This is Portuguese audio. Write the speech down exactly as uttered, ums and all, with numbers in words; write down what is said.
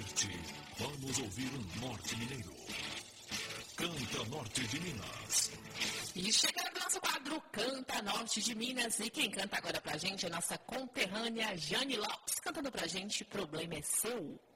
noite, vamos ouvir um norte mineiro. Canta Norte de Minas. E chegando no nosso quadro Canta Norte de Minas. E quem canta agora pra gente é nossa conterrânea Jane Lopes, cantando pra gente Problema é Seu.